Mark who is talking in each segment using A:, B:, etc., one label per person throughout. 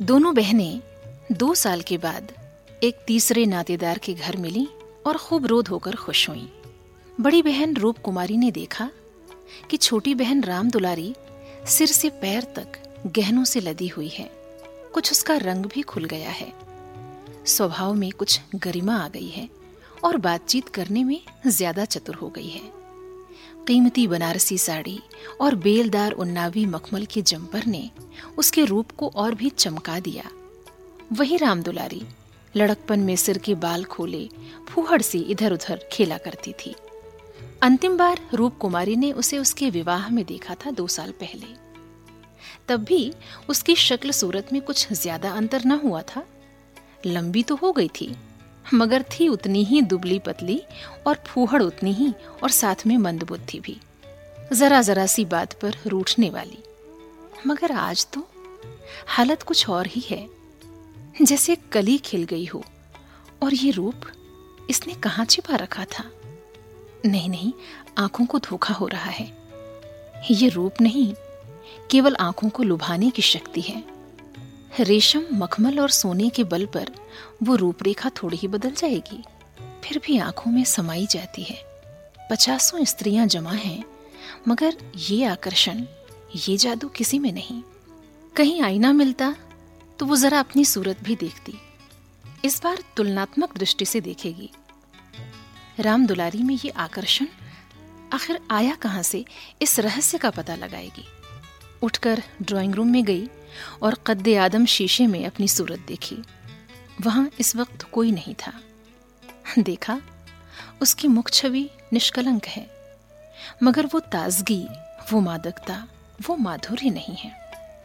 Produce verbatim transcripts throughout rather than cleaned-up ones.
A: दोनों बहनें दो साल के बाद एक तीसरे नातेदार के घर मिली और खूब रो धोकर खुश हुईं। बड़ी बहन रूप कुमारी ने देखा कि छोटी बहन राम दुलारी सिर से पैर तक गहनों से लदी हुई है। कुछ उसका रंग भी खुल गया है, स्वभाव में कुछ गरिमा आ गई है और बातचीत करने में ज्यादा चतुर हो गई है। कीमती बनारसी साड़ी और बेलदार उन्नावी मखमल के जंपर ने उसके रूप को और भी चमका दिया। वही राम दुलारी लड़कपन में सिर के बाल खोले फूहड़ से इधर उधर खेला करती थी। अंतिम बार रूप कुमारी ने उसे उसके विवाह में देखा था दो साल पहले। तब भी उसकी शक्ल सूरत में कुछ ज्यादा अंतर न हुआ था। लंबी तो हो गई थी, मगर थी उतनी ही दुबली पतली और फूहड़ उतनी ही, और साथ में मंदबुद्धि भी, जरा जरा सी बात पर रूठने वाली। मगर आज तो हालत कुछ और ही है, जैसे कली खिल गई हो। और ये रूप इसने कहाँ छिपा रखा था? नहीं नहीं, आंखों को धोखा हो रहा है। ये रूप नहीं, केवल आंखों को लुभाने की शक्ति है। रेशम, मखमल और सोने के बल पर वो रूपरेखा थोड़ी ही बदल जाएगी, फिर भी आंखों में समाई जाती है। पचासों स्त्रियां जमा हैं, मगर ये आकर्षण, ये जादू किसी में नहीं। कहीं आईना मिलता तो वो जरा अपनी सूरत भी देखती। इस बार तुलनात्मक दृष्टि से देखेगी। राम दुलारी में ये आकर्षण आखिर आया कहां से, इस रहस्य का पता लगाएगी। उठकर ड्राइंग रूम में गई और कद्दे आदम शीशे में अपनी सूरत देखी। वहां इस वक्त कोई नहीं था। देखा, उसकी मुख छवि निष्कलंक है, मगर वो ताजगी, वो मादकता, वो माधुर्य नहीं है।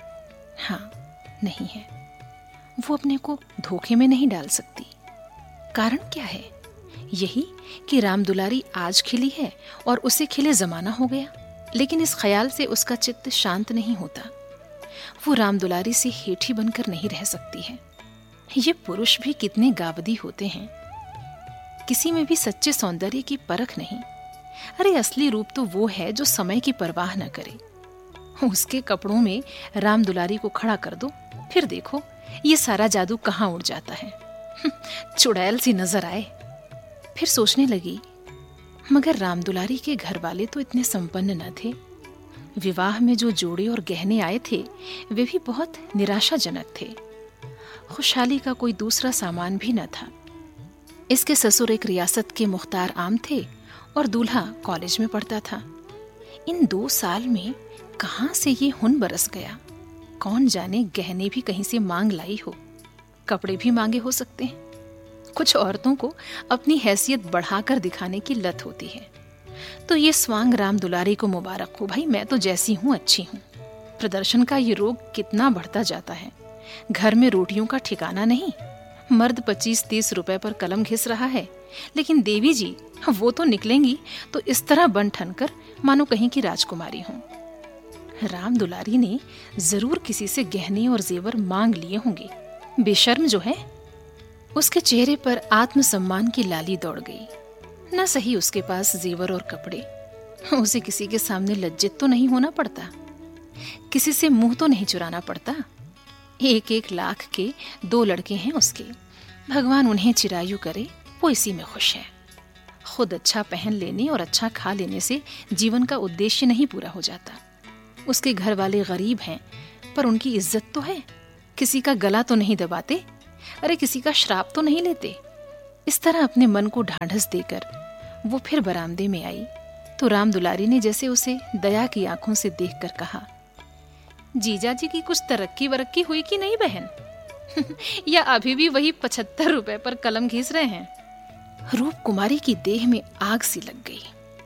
A: हाँ, नहीं है। वो अपने को धोखे में नहीं डाल सकती। कारण क्या है? यही कि राम दुलारी आज खिली है और उसे खिले जमाना हो गया। लेकिन इस ख्याल से उसका चित्त शांत नहीं होता। वो राम दुलारी से हेठी बनकर नहीं रह सकती है। ये पुरुष भी कितने गावदी होते हैं, किसी में भी सच्चे सौंदर्य की परख नहीं। अरे असली रूप तो वो है जो समय की परवाह न करे। उसके कपड़ों में राम दुलारी को खड़ा कर दो, फिर देखो ये सारा जादू कहाँ उड़ जाता है। चुड़ैल सी नजर आए। फिर सोचने लगी, मगर राम दुलारी के घर वाले तो इतने संपन्न न थे। विवाह में जो जोड़े और गहने आए थे वे भी बहुत निराशाजनक थे। खुशहाली का कोई दूसरा सामान भी न था। इसके ससुर एक रियासत के मुख्तार आम थे और दूल्हा कॉलेज में पढ़ता था। इन दो साल में कहां से ये हुन बरस गया। कौन जाने गहने भी कहीं से मांग लाई हो, कपड़े भी मांगे हो सकते हैं। कुछ औरतों को अपनी हैसियत बढ़ाकर दिखाने की लत होती है। तो ये स्वांग राम दुलारी को मुबारक हो। भाई, मैं तो जैसी हूँ अच्छी हूँ। प्रदर्शन का ये रोग कितना बढ़ता जाता है। घर में रोटियों का ठिकाना नहीं। मर्द पच्चीस तीस रुपए पर कलम घिस रहा है, लेकिन देवी जी वो तो निकलेंगी तो इस तरह बन ठन कर मानो कहीं की राजकुमारी हूँ। राम दुलारी ने जरूर किसी से गहने और जेवर मांग लिए होंगे। बेशर्म जो है। उसके चेहरे पर आत्मसम्मान की लाली दौड़ गई। न सही उसके पास जेवर और कपड़े, उसे किसी के सामने लज्जित तो नहीं होना पड़ता, किसी से मुंह तो नहीं चुराना पड़ता। एक एक लाख के दो लड़के हैं उसके, भगवान उन्हें चिरायु करे, वो इसी में खुश है। खुद अच्छा पहन लेने और अच्छा खा लेने से जीवन का उद्देश्य नहीं पूरा हो जाता। उसके घर वाले गरीब हैं, पर उनकी इज्जत तो है। किसी का गला तो नहीं दबाते, अरे किसी का श्राप तो नहीं लेते। इस तरह अपने मन को ढांढस देकर वो फिर बरामदे में आई तो राम दुलारी ने जैसे उसे दया की आंखों से देखकर कहा, जीजा जी की कुछ तरक्की वरक्की हुई कि नहीं बहन? या अभी भी वही पचहत्तर रुपए पर कलम घिस रहे हैं? रूप कुमारी की देह में आग सी लग गई,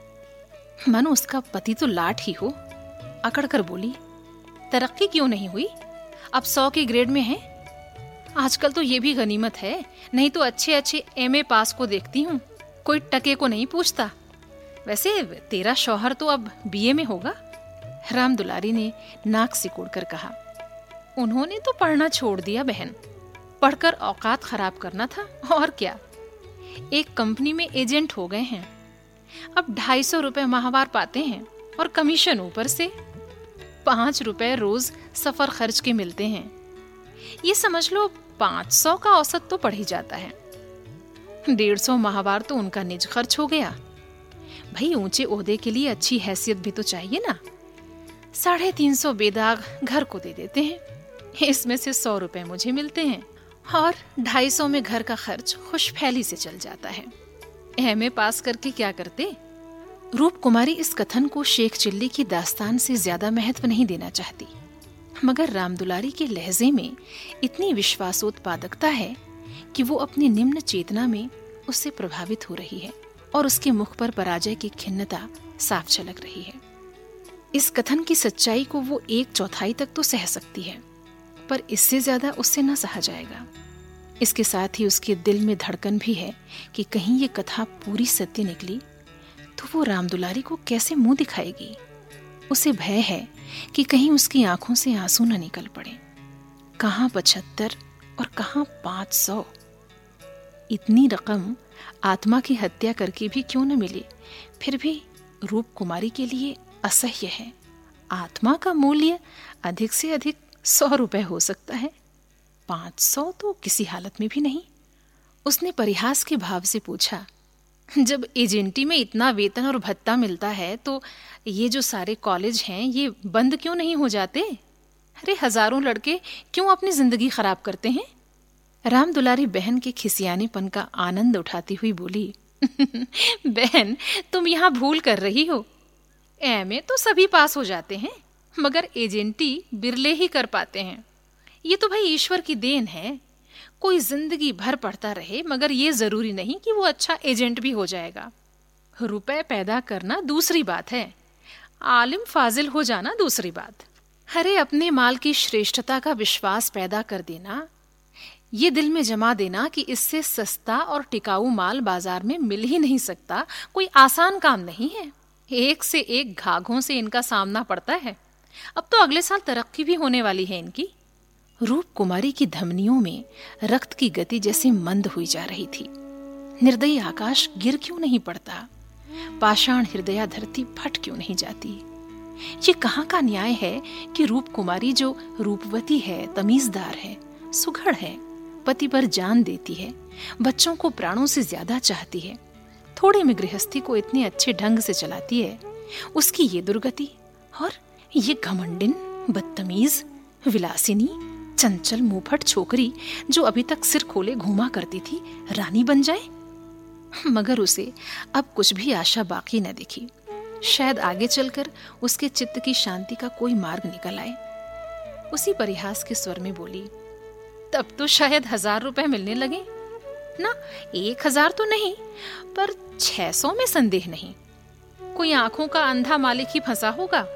A: मानो उसका पति तो लाट ही हो। अकड़ कर बोली, तरक्की क्यों नहीं हुई? अब सौ के ग्रेड में है। आजकल तो ये भी गनीमत है, नहीं तो अच्छे अच्छे एमए पास को देखती हूँ, कोई टके को नहीं पूछता। वैसे तेरा शौहर तो अब बीए में होगा। राम दुलारी ने नाक सिकोड़कर कहा, उन्होंने तो पढ़ना छोड़ दिया बहन, पढ़कर औकात खराब करना था और क्या। एक कंपनी में एजेंट हो गए हैं, अब ढाई सौ रुपए माहवार पाते हैं और कमीशन ऊपर से। पांच रुपए रोज सफर खर्च के मिलते हैं। ये समझ लो पाँच सौ का औसत तो पड़ ही जाता है। डेढ़ सौ माहवार तो उनका निज खर्च हो गया। भाई ऊंचे ओहदे के लिए अच्छी हैसियत भी तो चाहिए ना। साढ़े तीन सौ बेदाग घर को दे देते हैं, इसमें से सौ रुपए मुझे मिलते हैं और ढाई सौ में घर का खर्च खुशफैली से चल जाता है। एमए पास करके क्या करते? रूप कुमारी इस कथन को शेख चिल्ली की दास्तान से ज्यादा महत्व नहीं देना चाहती, मगर रामदुलारी के लहजे में इतनी विश्वासोत्पादकता है कि वो अपनी निम्न चेतना में उससे प्रभावित हो रही है और उसके मुख पर पराजय की खिन्नता साफ झलक रही है। इस कथन की सच्चाई को वो एक चौथाई तक तो सह सकती है, पर इससे ज्यादा उससे न सहा जाएगा। इसके साथ ही उसके दिल में धड़कन भी है कि कहीं ये कथा पूरी सत्य निकली तो वो रामदुलारी को कैसे मुंह दिखाएगी। उसे भय है कि कहीं उसकी आंखों से आंसू न निकल पड़े। कहाँ पचहत्तर और कहाँ पांच सौ। इतनी रकम आत्मा की हत्या करके भी क्यों न मिले, फिर भी रूप कुमारी के लिए असह्य है। आत्मा का मूल्य अधिक से अधिक सौ रुपए हो सकता है, पांच सौ तो किसी हालत में भी नहीं। उसने परिहास के भाव से पूछा, जब एजेंटी में इतना वेतन और भत्ता मिलता है तो ये जो सारे कॉलेज हैं ये बंद क्यों नहीं हो जाते? अरे हजारों लड़के क्यों अपनी जिंदगी खराब करते हैं? रामदुलारी बहन के खिसियानेपन का आनंद उठाती हुई बोली, बहन तुम यहाँ भूल कर रही हो। एमए तो सभी पास हो जाते हैं, मगर एजेंटी बिरले ही कर पाते हैं। ये तो भाई ईश्वर की देन है। कोई जिंदगी भर पढ़ता रहे, मगर ये जरूरी नहीं कि वो अच्छा एजेंट भी हो जाएगा। रुपए पैदा करना दूसरी बात है, आलिम फाजिल हो जाना दूसरी बात। अरे अपने माल की श्रेष्ठता का विश्वास पैदा कर देना, ये दिल में जमा देना कि इससे सस्ता और टिकाऊ माल बाजार में मिल ही नहीं सकता, कोई आसान काम नहीं है। एक से एक घाघों से इनका सामना पड़ता है। अब तो अगले साल तरक्की भी होने वाली है इनकी। रूप कुमारी की धमनियों में रक्त की गति जैसे मंद हुई जा रही थी। निर्दयी आकाश गिर क्यों नहीं पड़ता? पाषाण हृदया धरती फट क्यों नहीं जाती? ये कहाँ का न्याय है कि रूप कुमारी जो रूपवती है, तमीजदार है, सुघड़ है, पति पर जान देती है, बच्चों को प्राणों से ज्यादा चाहती है, थोड़े में गृहस्थी को इतने अच्छे ढंग से चलाती है, उसकी ये दुर्गति और ये घमंडिन, बदतमीज, विलासिनी, चंचल मुंहफट छोकरी जो अभी तक सिर खोले घूमा करती थी, रानी बन जाए। मगर उसे अब कुछ भी आशा बाकी न दिखी। शायद आगे चलकर उसके चित्त की शांति का कोई मार्ग निकल आए। उसी परिहास के स्वर में बोली, तब तो शायद हजार रुपए मिलने लगे ना। एक हजार तो नहीं, पर छह सौ में संदेह नहीं। कोई आंखों का अंधा मालिक ही फंसा होगा।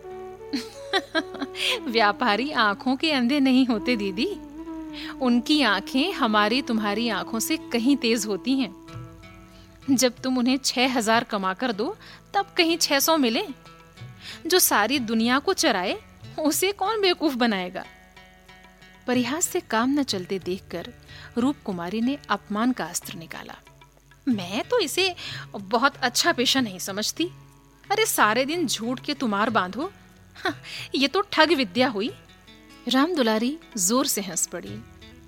A: व्यापारी आंखों के अंधे नहीं होते दीदी, उनकी आंखें हमारी तुम्हारी आंखों से कहीं तेज होती हैं। जब तुम उन्हें छह हजार कमा कर दो तब कहीं छह सौ मिले। जो सारी दुनिया को चराए उसे कौन बेवकूफ बनाएगा? परिहास से काम न चलते देखकर रूप कुमारी ने अपमान का अस्त्र निकाला। मैं तो इसे बहुत अच्छा पेशा नहीं समझती। अरे सारे दिन झूठ के तुमार बांधो, ये तो ठग विद्या हुई। रामदुलारी जोर से हंस पड़ी।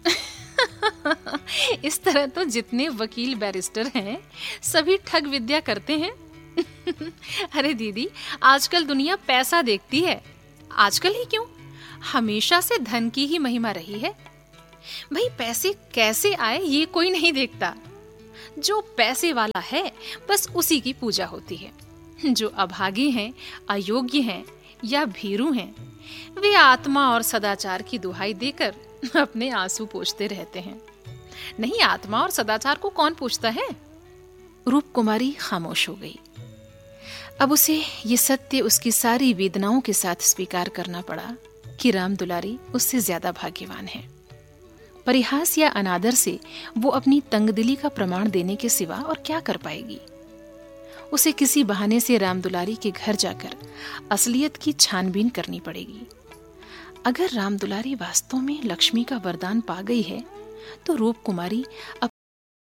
A: इस तरह तो जितने वकील बैरिस्टर हैं सभी ठग विद्या करते हैं। अरे दीदी, आजकल दुनिया पैसा देखती है। आजकल ही क्यों, हमेशा से धन की ही महिमा रही है। भाई पैसे कैसे आए ये कोई नहीं देखता। जो पैसे वाला है बस उसी की पूजा होती है। जो अभागे हैं, अयोग्य हैं या भीरू हैं, वे आत्मा और सदाचार की दुहाई देकर अपने आंसू पोंछते रहते हैं। नहीं, आत्मा और सदाचार को कौन पूछता है? रूप कुमारी खामोश हो गई। अब उसे ये सत्य उसकी सारी वेदनाओं के साथ स्वीकार करना पड़ा कि रामदुलारी उससे ज्यादा भाग्यवान है। परिहास या अनादर से वो अपनी तंगदिली का प्रमाण देने के सिवा और क्या कर पाएगी। उसे किसी बहाने से रामदुलारी के घर जाकर असलियत की छानबीन करनी पड़ेगी। अगर रामदुलारी वास्तव में लक्ष्मी का वरदान पा गई है तो रूप कुमारी अब